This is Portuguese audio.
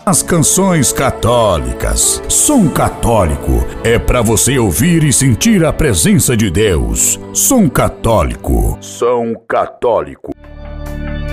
As canções católicas. Som católico é para você ouvir e sentir a presença de Deus. Som católico. Som católico.